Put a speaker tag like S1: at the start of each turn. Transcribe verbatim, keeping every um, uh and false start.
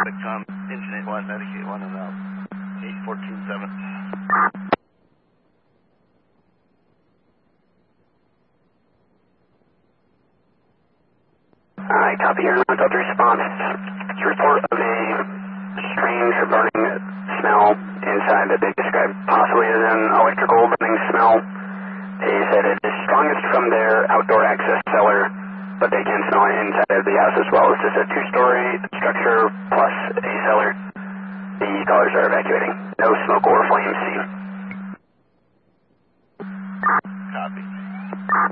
S1: Com, engine eight one, Medicaid one and out. eight fourteen seven.
S2: Alright, copy your non-filter response. Report of a strange burning smell inside that they described possibly as an electrical burning smell. They said it is strongest from their outdoor access cellar, but they can smell it inside of the house as well. It's just a two-story structure plus a cellar. The callers are evacuating. No smoke or flames seen.